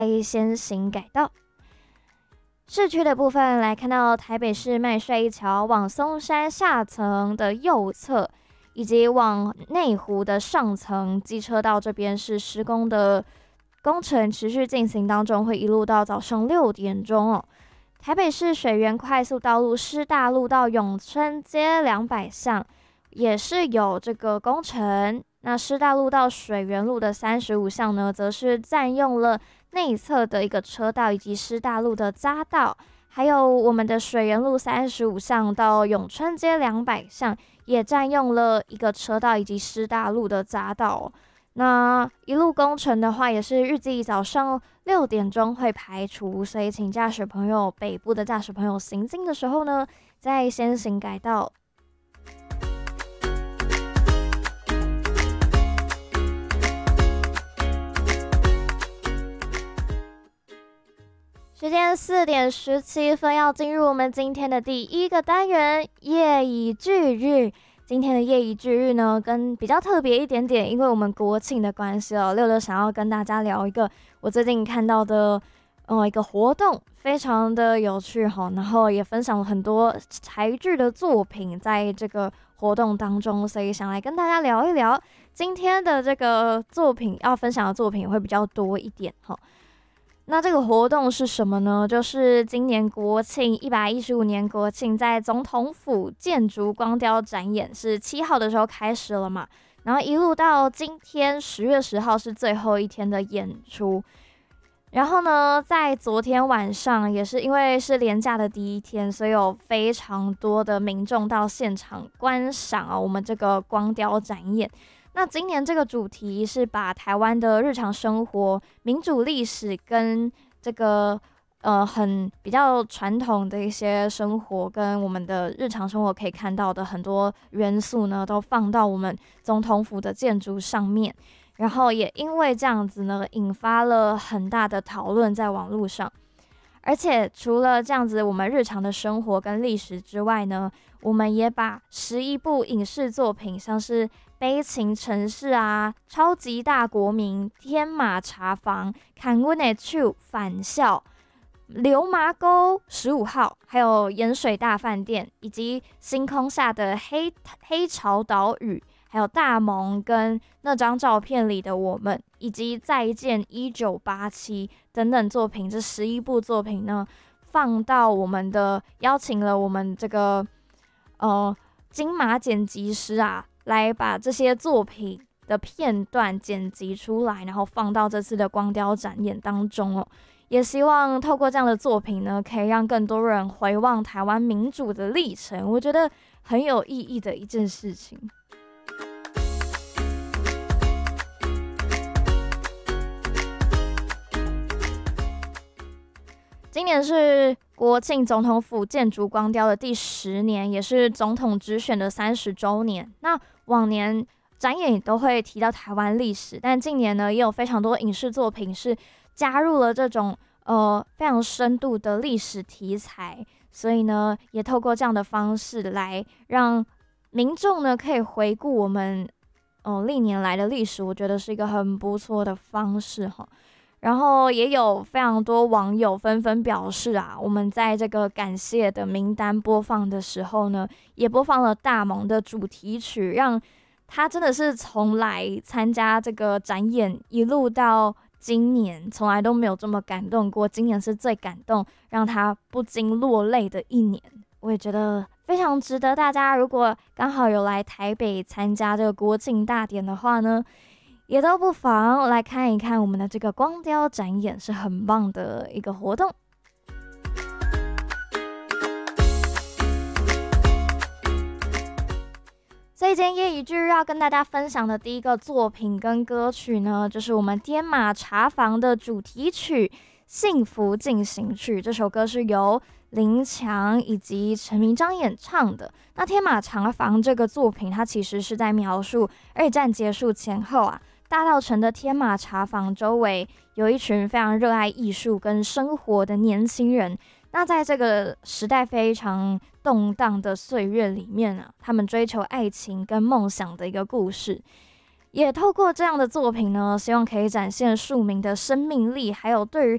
先行改道。市区的部分来看到台北市麦帅一桥往松山下层的右侧，以及往内湖的上层机车道这边是施工的工程持续进行当中，会一路到早上6点钟哦。台北市水源快速道路师大路到永春街200巷也是有这个工程。那师大路到水源路的35巷呢，则是占用了内侧的一个车道以及师大路的匝道，还有我们的水源路35巷到永春街200巷也占用了一个车道以及师大路的匝道哦。那一路工程的话，也是预计早上6点钟会排除，所以请北部的驾驶朋友行进的时候呢，再先行改道。时间4点17分，要进入我们今天的第一个单元夜以继日。今天的夜以继日呢，跟比较特别一点点，因为我们国庆的关系哦，六六想要跟大家聊一个我最近看到的一个活动，非常的有趣哈，然后也分享了很多台剧的作品在这个活动当中，所以想来跟大家聊一聊。今天的这个作品要分享的作品会比较多一点哈。那这个活动是什么呢？就是今年国庆115年国庆，在总统府建筑光雕展演是7号的时候开始了嘛，然后一路到今天10月10号是最后一天的演出。然后呢，在昨天晚上也是因为是连假的第一天，所以有非常多的民众到现场观赏我们这个光雕展演。那今年这个主题是把台湾的日常生活、民主历史跟这个很比较传统的一些生活，跟我们的日常生活可以看到的很多元素呢，都放到我们总统府的建筑上面。然后也因为这样子呢，引发了很大的讨论在网络上。而且除了这样子我们日常的生活跟历史之外呢，我们也把11部影视作品，像是悲情城市超级大国民、天马茶房、看阮的手、返校、流麻沟15号，还有盐水大饭店，以及星空下的黑潮岛屿，还有大蒙跟那张照片里的我们，以及再见1987等等作品，这11部作品呢，放到邀请了我们这个金马剪辑师来把这些作品的片段剪辑出来，然后放到这次的光雕展演当中哦。也希望透过这样的作品呢，可以让更多人回望台湾民主的历程，我觉得很有意义的一件事情。今年是国庆总统府建筑光雕的第10年，也是总统直选的30周年。那往年展演都会提到台湾历史，但近年呢，也有非常多影视作品是加入了这种非常深度的历史题材，所以呢，也透过这样的方式来让民众呢可以回顾我们历年来的历史，我觉得是一个很不错的方式哈。然后也有非常多网友纷纷表示我们在这个感谢的名单播放的时候呢，也播放了大蒙的主题曲，让他真的是从来参加这个展演一路到今年，从来都没有这么感动过，今年是最感动，让他不禁落泪的一年。我也觉得非常值得大家，如果刚好有来台北参加这个国庆大典的话呢，也都不妨来看一看我们的这个光雕展演，是很棒的一个活动。所以今天夜以继日要跟大家分享的第一个作品跟歌曲呢，就是我们天马茶房的主题曲《幸福进行曲》。这首歌是由林强以及陈明章演唱的。那天马茶房这个作品，它其实是在描述二战结束前后大稻埕的天马茶房周围有一群非常热爱艺术跟生活的年轻人。那在这个时代非常动荡的岁月里面他们追求爱情跟梦想的一个故事。也透过这样的作品呢，希望可以展现庶民的生命力，还有对于